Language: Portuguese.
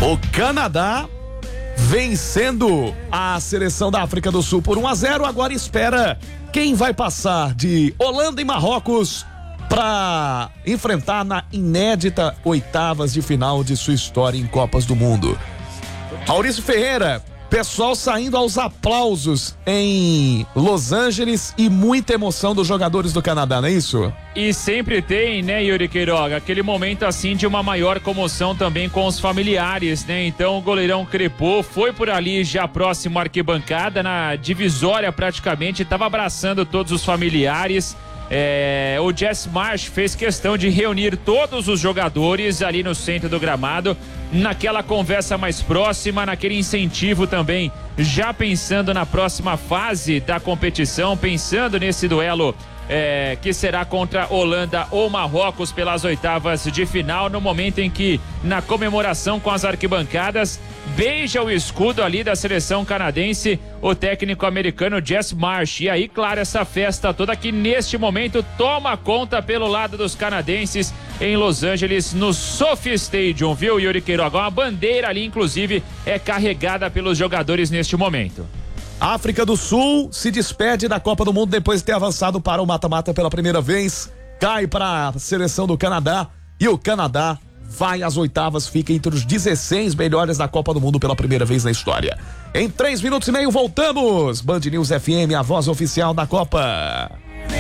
O Canadá vencendo a seleção da África do Sul por 1-0, agora espera quem vai passar de Holanda e Marrocos para enfrentar na inédita oitavas de final de sua história em Copas do Mundo. Maurício Ferreira, pessoal saindo aos aplausos em Los Angeles e muita emoção dos jogadores do Canadá, não é isso? E sempre tem, né, Yuri Queiroga, aquele momento assim de uma maior comoção também com os familiares, né? Então o goleirão Crepô foi por ali já próximo à arquibancada, na divisória praticamente, estava abraçando todos os familiares. O Jess Marsh fez questão de reunir todos os jogadores ali no centro do gramado, naquela conversa mais próxima, naquele incentivo também, já pensando na próxima fase da competição, pensando nesse duelo que será contra Holanda ou Marrocos pelas oitavas de final, no momento em que, na comemoração com as arquibancadas, beija o escudo ali da seleção canadense, o técnico americano Jess Marsh. E aí, claro, essa festa toda que neste momento toma conta pelo lado dos canadenses em Los Angeles, no SoFi Stadium, viu, Yuri Queiroga? Uma bandeira ali, inclusive, é carregada pelos jogadores neste momento. A África do Sul se despede da Copa do Mundo depois de ter avançado para o mata-mata pela primeira vez, cai para a seleção do Canadá e o Canadá vai às oitavas, fica entre os 16 melhores da Copa do Mundo pela primeira vez na história. Em 3 minutos e meio voltamos. Band News FM, a voz oficial da Copa.